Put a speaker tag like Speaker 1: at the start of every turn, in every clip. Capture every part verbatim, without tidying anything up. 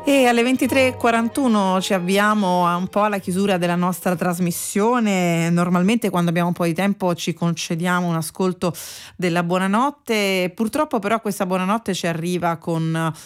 Speaker 1: E alle ventitré e quarantuno ci avviamo a un po' alla chiusura della nostra trasmissione. Normalmente quando abbiamo un po' di tempo ci concediamo un ascolto della buonanotte, purtroppo però questa buonanotte ci arriva con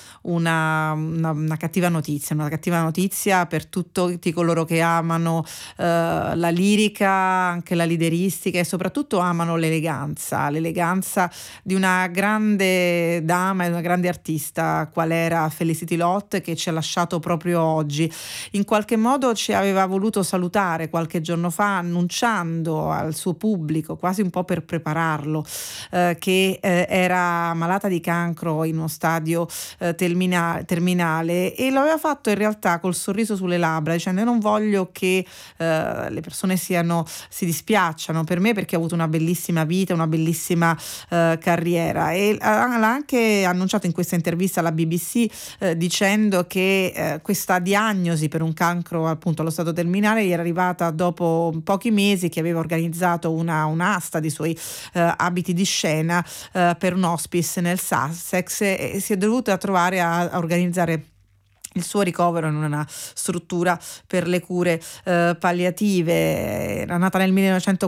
Speaker 1: una, una, una cattiva notizia, una cattiva notizia per tutti coloro che amano eh, la lirica, anche la lideristica e soprattutto amano l'eleganza, l'eleganza di una grande dama e una grande artista qual era Felicity Lott, che ci ha lasciato proprio oggi. In qualche modo ci aveva voluto salutare qualche giorno fa annunciando al suo pubblico, quasi un po' per prepararlo, eh, che eh, era malata di cancro in uno stadio eh, termina- terminale, e lo aveva fatto in realtà col sorriso sulle labbra, dicendo: io non voglio che eh, le persone siano si dispiacciano per me, perché ho avuto una bellissima vita, una bellissima eh, carriera. E ha anche annunciato in questa intervista alla B B C eh, dicendo che che eh, questa diagnosi per un cancro appunto allo stato terminale gli era arrivata dopo pochi mesi che aveva organizzato una, un'asta di suoi eh, abiti di scena eh, per un hospice nel Sussex, e, e si è dovuta trovare a, a organizzare il suo ricovero in una struttura per le cure eh, palliative. Era nata nel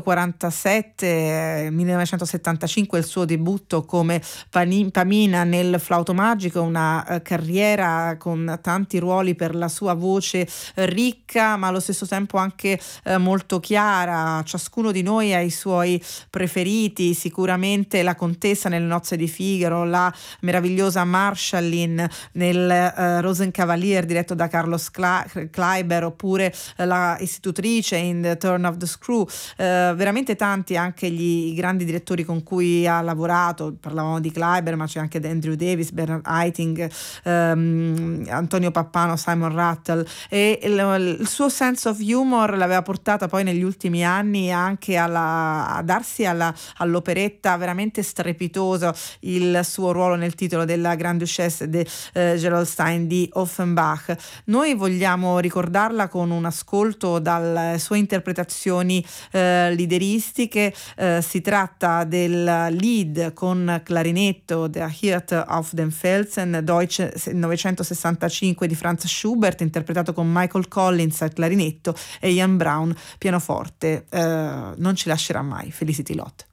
Speaker 1: millenovecentoquarantasette, millenovecentosettantacinque il suo debutto come Pani- Pamina nel Flauto Magico, una eh, carriera con tanti ruoli per la sua voce eh, ricca ma allo stesso tempo anche eh, molto chiara. Ciascuno di noi ha i suoi preferiti, sicuramente la contessa nelle Nozze di Figaro, la meravigliosa Marschallin nel eh, Rosenkavalier diretto da Carlos Kleiber, oppure la istitutrice in The Turn of the Screw. Eh, veramente tanti anche gli, i grandi direttori con cui ha lavorato. Parlavamo di Kleiber, ma c'è anche Andrew Davis, Bernard Haitink, ehm, Antonio Pappano, Simon Rattle, e il, il suo sense of humor l'aveva portata poi negli ultimi anni anche alla, a darsi alla, all'operetta veramente strepitoso, il suo ruolo nel titolo della Grande Duchesse de eh, Gerolstein di Offenbach. Noi vogliamo ricordarla con un ascolto dalle sue interpretazioni eh, lideristiche. Eh, si tratta del lead con clarinetto Der Hirt auf dem Felsen, Deutsche novecentosessantacinque di Franz Schubert, interpretato con Michael Collins al clarinetto e Ian Brown pianoforte. Eh, non ci lascerà mai Felicity Lott.